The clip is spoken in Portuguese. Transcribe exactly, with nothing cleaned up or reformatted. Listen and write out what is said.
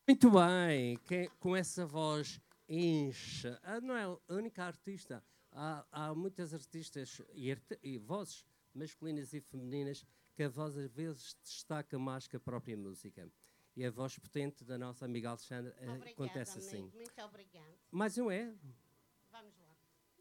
Muito bem, que, com essa voz enche. Ah, não é a única artista. Há, há muitas artistas e, arte, e vozes masculinas e femininas que a voz às vezes destaca mais que a própria música. E a voz potente da nossa amiga Alexandra obrigada, acontece assim. Muito obrigada. Mais um é?